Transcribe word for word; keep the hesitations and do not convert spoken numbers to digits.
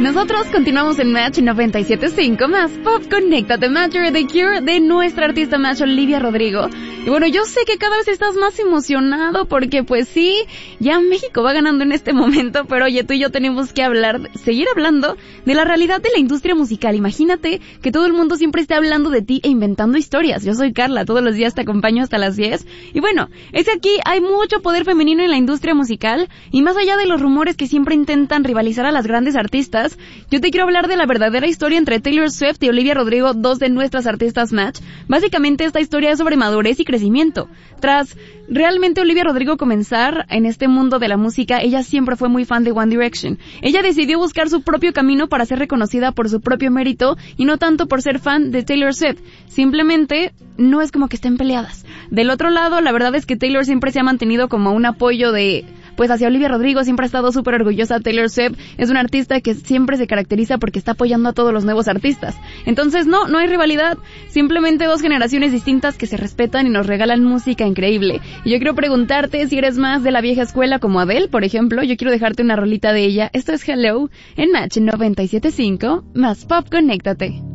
Nosotros continuamos en Match noventa y siete punto cinco más Pop. Conéctate, Matter The Cure de nuestra artista Match, Olivia Rodrigo. Y bueno, yo sé que cada vez estás más emocionado porque pues sí, ya México va ganando en este momento, pero oye, tú y yo tenemos que hablar, seguir hablando de la realidad de la industria musical. Imagínate que todo el mundo siempre esté hablando de ti e inventando historias. Yo soy Carla, todos los días te acompaño hasta las diez. Y bueno, es que aquí hay mucho poder femenino en la industria musical y más allá de los rumores que siempre intentan rivalizar a las grandes artistas, yo te quiero hablar de la verdadera historia entre Taylor Swift y Olivia Rodrigo, dos de nuestras artistas Match. Básicamente esta historia es sobre madurez y crecimiento. Tras realmente Olivia Rodrigo comenzar en este mundo de la música, ella siempre fue muy fan de One Direction. Ella decidió buscar su propio camino para ser reconocida por su propio mérito y no tanto por ser fan de Taylor Swift. Simplemente no es como que estén peleadas. Del otro lado, la verdad es que Taylor siempre se ha mantenido como un apoyo de... pues hacia Olivia Rodrigo, siempre ha estado súper orgullosa. Taylor Swift es una artista que siempre se caracteriza porque está apoyando a todos los nuevos artistas. Entonces no, no hay rivalidad, simplemente dos generaciones distintas que se respetan y nos regalan música increíble. Y yo quiero preguntarte si eres más de la vieja escuela como Adele, por ejemplo. Yo quiero dejarte una rolita de ella. Esto es Hello en Match noventa y siete punto cinco más Pop. Conéctate.